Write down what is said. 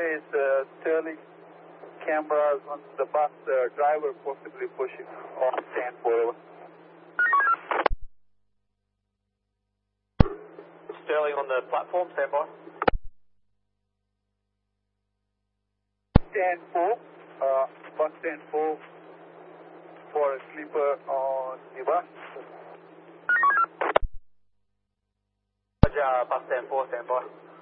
is Sterling cameras on the bus driver possibly pushing on stand for. Sterling on the platform, stand by. Stand 4, bus stand 4 for a sleeper on the bus. Bus stand 4, stand by.